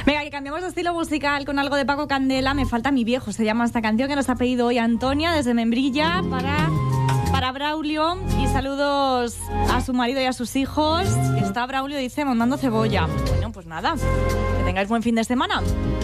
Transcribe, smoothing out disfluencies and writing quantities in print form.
Venga, que cambiamos de estilo musical con algo de Paco Candela. Me falta mi viejo, se llama esta canción que nos ha pedido hoy Antonia desde Membrilla para Braulio. Y saludos a su marido y a sus hijos, que está Braulio, dice, mondando cebolla. Bueno, pues nada, que tengáis buen fin de semana.